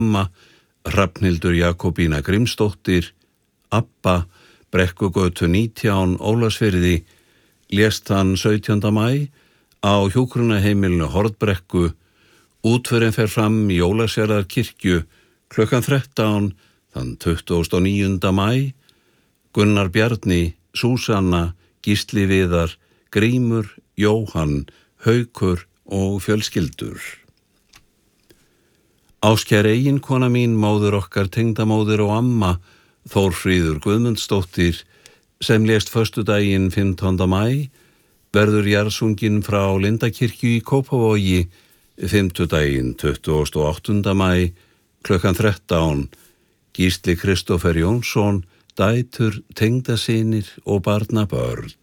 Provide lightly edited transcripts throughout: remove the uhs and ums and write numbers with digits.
Amma, Hrafnhildur Jakobína Grímsdóttir, Abba, Brekkugötu 19, Ólafsfirði, lést hann 17. maí á hjúkrunarheimilinu Hornbrekku. Útförin fer fram í Ólafsfjarðarkirkju klukkan 13 þann 29. maí. Gunnar Bjarni, Súsanna, Gísli Viðar, Grímur, Jóhann, Haukur og fjölskyldur. Ástkær eiginkona mín, móðir okkar, tengdamóðir og amma, Þórfríður Guðmundsdóttir, sem lést föstudaginn 15. maí, verður jarðsungin frá Lindakirkju í Kópavogi fimmtudaginn 28. maí klukkan 13. Gísli Kristófer Jónsson, dætur, tengdasynir og barnabörn.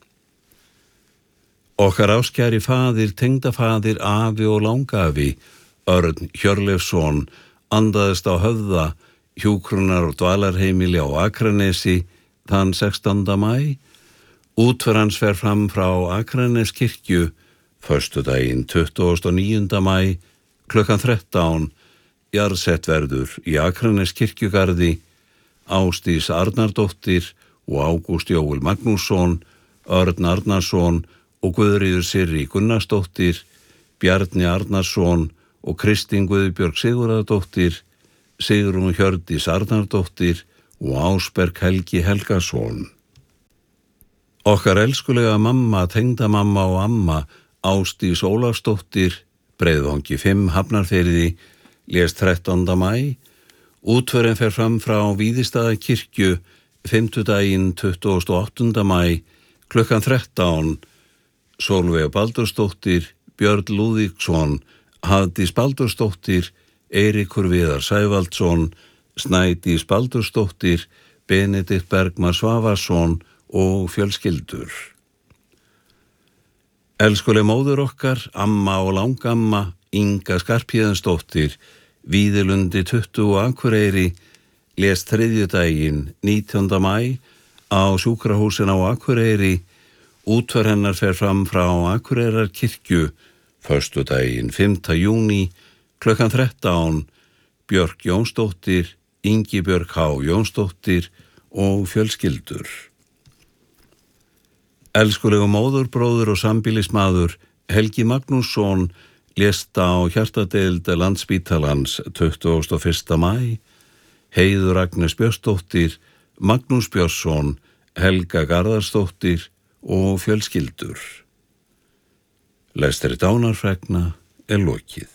Okkar ástkæri faðir, tengdafaðir, afi og langafi, Örn Hjörleifsson, andaðist á Höfða, hjúkrunar- og dvalarheimili á Akranesi þann 16. maí. Útför hans fer fram frá Akraneskirkju föstudaginn 29. maí klukkan 13. Jarðsett verður í Akraneskirkjugarði. Ásdís Arnardóttir og Ágúst Jóel Magnússon, Örn Arnarsson og Guðríður Sirrí Gunnarsdóttir, Bjarni Arnarsson og Kristín Guðbjörg Sigurðardóttir, Sigrún Hjördís Arnardóttir og Ásberg Helgi Helgason. Okkar elskulega mamma, tengdamamma og amma, Ásdís Ólafsdóttir, Breiðvangi 5, Hafnarfirði, lést 13. maí. Útförin fer fram frá Víðistaðakirkju fimmtudaginn 28. maí klukkan 13. Sólveig Baldursdóttir, Björn Lúðvíksson, Hafdís Baldursdóttir, Eiríkur Viðar Sævaldsson, Snædís Baldursdóttir, Benedikt Bergmar Svavarsson og fjölskyldur. Elskuleg móður okkar, amma og langamma, Inga Skarphéðinsdóttir, Víðilundi 20 Akureyri, lést þriðjudaginn 19. maí á sjúkrahúsin á Akureyri. Útför hennar fer fram frá Akureyrarkirkju föstudaginn 5. júní klukkan 13. Björk Jónsdóttir, Ingibjörg H. Jónsdóttir og fjölskyldur. Elskulegu móðurbróður og sambýlismaður, Helgi Magnússon, lést á hjartadeild Landspítalans 21. maí. Heiður Agnes Björnsdóttir, Magnús Björnsson, Helga Garðarsdóttir og fjölskyldur. Lestri dánarfregna lokið.